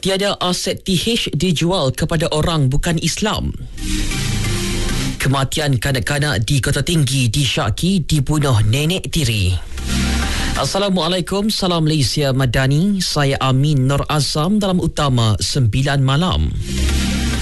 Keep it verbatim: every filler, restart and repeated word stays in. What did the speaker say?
Tiada aset T H dijual kepada orang bukan Islam. Kematian kanak-kanak di Kota Tinggi disyaki dibunuh nenek tiri. Assalamualaikum, salam Malaysia Madani. Saya Amin Nur Azam dalam Utama sembilan Malam.